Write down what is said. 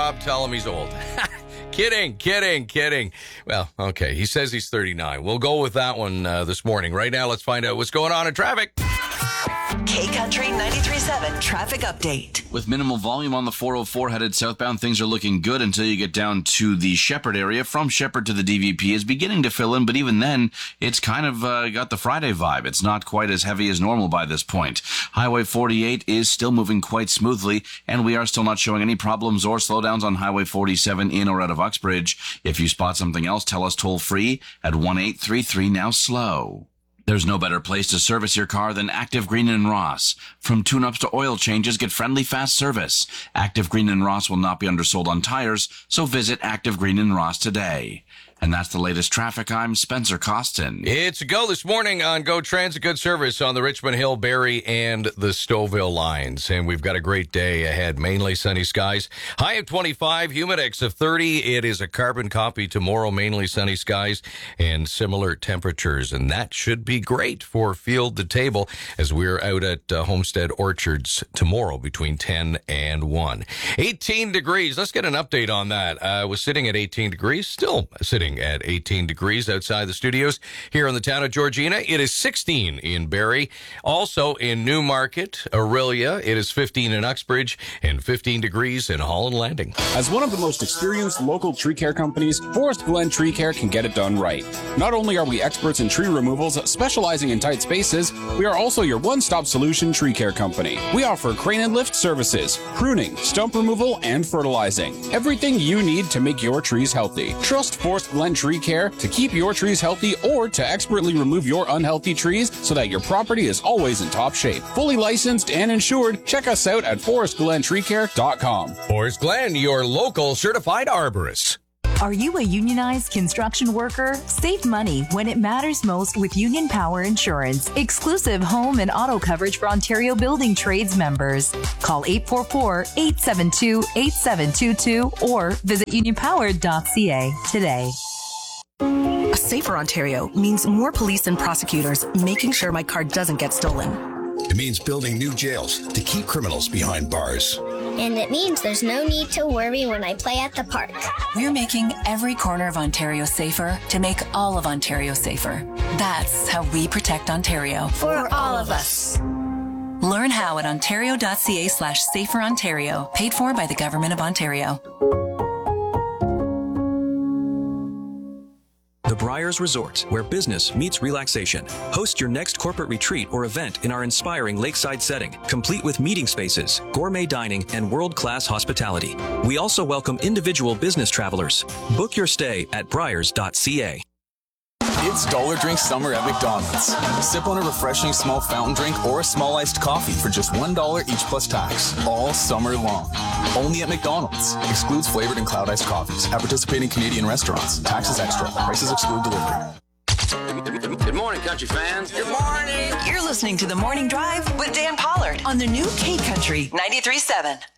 Rob, tell him he's old. Kidding. Well, okay, he says he's 39. We'll go with that one this morning. Right now, let's find out what's going on in traffic. K-Country 93.7 traffic update. With minimal volume on the 404 headed southbound, things are looking good until you get down to the Shepherd area. From Shepherd to the DVP is beginning to fill in, but even then, it's kind of got the Friday vibe. It's not quite as heavy as normal by this point. Highway 48 is still moving quite smoothly, and we are still not showing any problems or slowdowns on Highway 47 in or out of Uxbridge. If you spot something else, tell us toll free at 1-833 now slow. There's no better place to service your car than Active Green and Ross. From tune-ups to oil changes, get friendly, fast service. Active Green and Ross will not be undersold on tires, so visit Active Green and Ross today. And that's the latest traffic. I'm Spencer Costin. It's a go this morning on Go Transit. Good service on the Richmond Hill, Barrie, and the Stouffville lines. And we've got a great day ahead. Mainly sunny skies. High of 25, humidex of 30. It is a carbon copy tomorrow. Mainly sunny skies and similar temperatures. And that should be great for Field to Table as we're out at Homestead Orchards tomorrow between 10 and 1. 18 degrees. Let's get an update on that. I was sitting at 18 degrees, still sitting at 18 degrees outside the studios here in the town of Georgina. It is 16 in Barrie. Also in Newmarket, Aurelia, it is 15 in Uxbridge and 15 degrees in Holland Landing. As one of the most experienced local tree care companies, Forest Glen Tree Care can get it done right. Not only are we experts in tree removals, specializing in tight spaces, we are also your one-stop solution tree care company. We offer crane and lift services, pruning, stump removal, and fertilizing. Everything you need to make your trees healthy. Trust Forest Glen Tree Care to keep your trees healthy or to expertly remove your unhealthy trees so that your property is always in top shape. Fully licensed and insured, check us out at forestglentreecare.com. Forest Glen, your local certified arborist. Are you a unionized construction worker? Save money when it matters most with Union Power Insurance. Exclusive home and auto coverage for Ontario Building Trades members. Call 844-872-8722 or visit unionpower.ca today. A safer Ontario means more police and prosecutors making sure my car doesn't get stolen. It means building new jails to keep criminals behind bars. And it means there's no need to worry when I play at the park. We're making every corner of Ontario safer to make all of Ontario safer. That's how we protect Ontario. For all of us. Learn how at ontario.ca/saferontario. Paid for by the Government of Ontario. The Briars Resort, where business meets relaxation. Host your next corporate retreat or event in our inspiring lakeside setting, complete with meeting spaces, gourmet dining, and world-class hospitality. We also welcome individual business travelers. Book your stay at briars.ca. It's Dollar Drink Summer at McDonald's. Sip on a refreshing small fountain drink or a small iced coffee for just $1 each plus tax, all summer long. Only at McDonald's. Excludes flavored and cloud iced coffees at participating Canadian restaurants. Taxes extra. Prices exclude delivery. Good morning, country fans. Good morning. You're listening to The Morning Drive with Dan Pollard on the new K-Country 93.7.